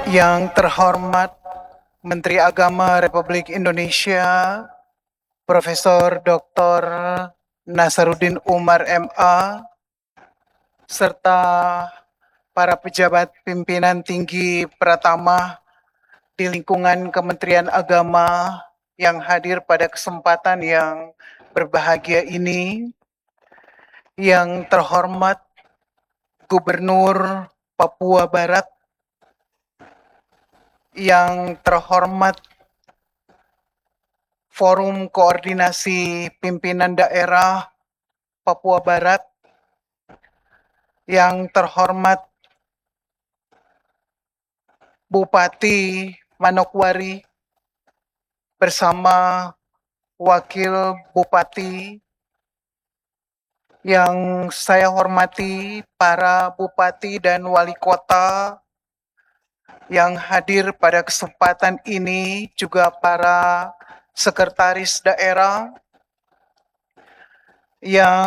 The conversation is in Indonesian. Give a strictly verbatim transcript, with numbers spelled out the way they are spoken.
Yang terhormat Menteri Agama Republik Indonesia, Profesor doktor Nasaruddin Umar M A, serta para pejabat pimpinan tinggi Pratama di lingkungan Kementerian Agama yang hadir pada kesempatan yang berbahagia ini, yang terhormat Gubernur Papua Barat, yang terhormat Forum Koordinasi Pimpinan Daerah Papua Barat, yang terhormat Bupati Manokwari bersama Wakil Bupati, yang saya hormati para Bupati dan Wali Kota yang hadir pada kesempatan ini, juga para sekretaris daerah yang